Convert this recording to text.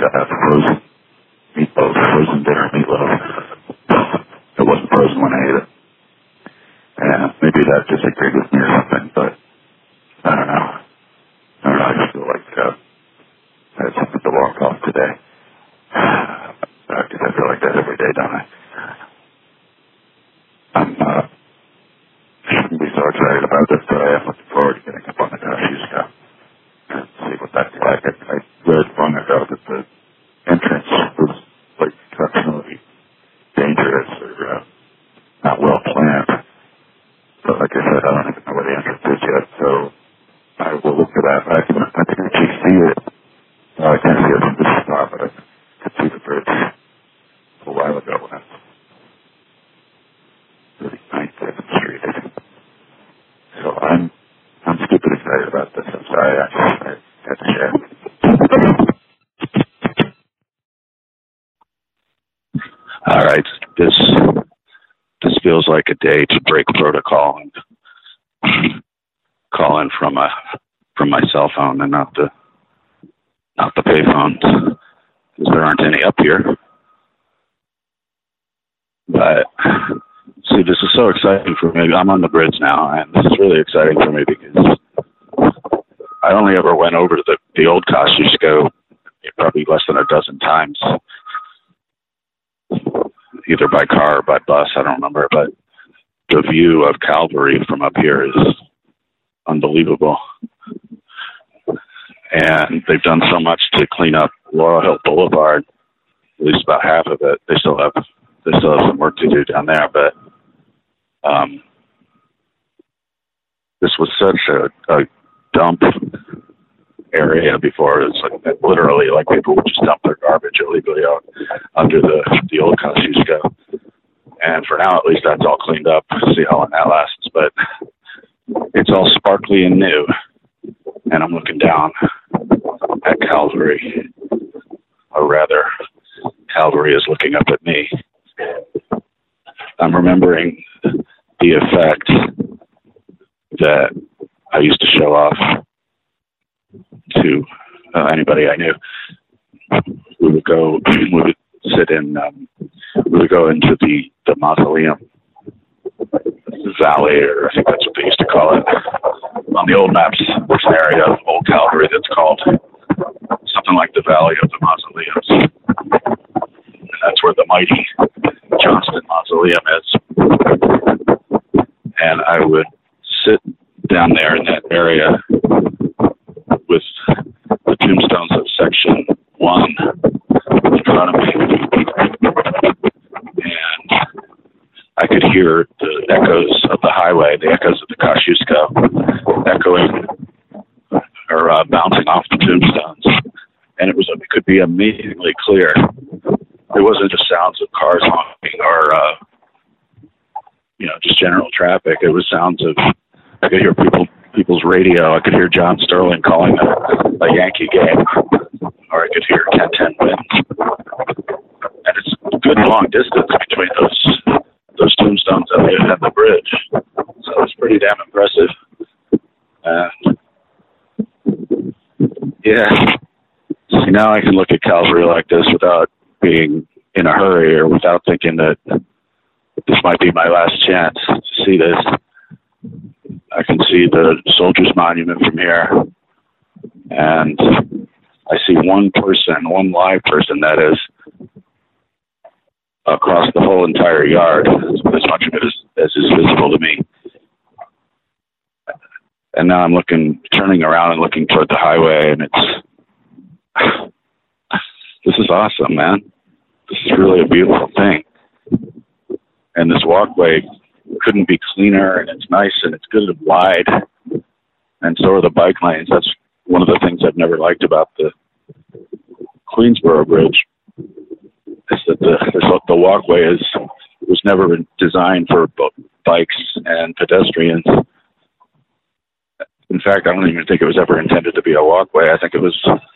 have frozen meatloaf, frozen dinner meatloaf. It wasn't frozen when I ate it. And maybe that disagreed with me or something, but I don't know. I just feel like I had something to walk off today. Because I feel like that every day, don't I? I shouldn't be so excited about this, but I am looking forward to getting up on the Kosciuszko and see what that's like. I read long ago that the entrance was like exceptionally dangerous or not well planned. But like I said, I don't even know where the entrance is yet, so I will look for that. I can actually see it. Well, I can't see it from this spot, but I could see the bridge a while ago when I was 39th Street, I think. So I'm stupid excited about this. I'm sorry, I had to share. All right, this feels like a day to break protocol and call in from my cell phone and not the payphones, because there aren't any up here. But see, this is so exciting for me. I'm on the bridge now, and this is really exciting for me because I only ever went over to the old Kosciuszko probably less than a dozen times, either by car or by bus, I don't remember, but the view of Calvary from up here is unbelievable. And they've done so much to clean up Laurel Hill Boulevard, at least about half of it. They still have some work to do down there, but this was such a dump area before. It's like literally like people would just dump their garbage illegally out under the old Kosciuszko. And for now, at least, that's all cleaned up. See how long that lasts. But it's all sparkly and new. And I'm looking down at Calvary, or rather, Calvary is looking up at me. I'm remembering the effect that I used to show off to anybody I knew. We would go into the mausoleum valley, or I think that's what they used to call it. On the old maps, there's an area of Old Calvary that's called something like the Valley of the Mausoleums. And that's where the mighty Johnston Mausoleum is. And I would sit down there in that area with the tombstones of Section 1 in front of me. And I could hear the echoes of the highway, the echoes of the Kosciuszko, echoing or bouncing off the tombstones. And it could be amazingly clear. It wasn't just sounds of cars honking or, just general traffic. It was sounds of, I could hear people's radio. I could hear John Sterling calling a Yankee game, or I could hear Ken 10 win. And it's a good long distance between those tombstones and the bridge. So it's pretty damn impressive. See, now I can look at Calvary like this without being in a hurry or without thinking that this might be my last chance to see this. I can see the Soldiers Monument from here, and I see one live person that is across the whole entire yard, as much of it as is visible to me. And now I'm turning around and looking toward the highway, and this is awesome, man. This is really a beautiful thing. And this walkway couldn't be cleaner, and it's nice, and it's good and wide. And so are the bike lanes. That's one of the things I've never liked about the Queensboro Bridge, is that the walkway was never designed for bikes and pedestrians. In fact, I don't even think it was ever intended to be a walkway. I think it was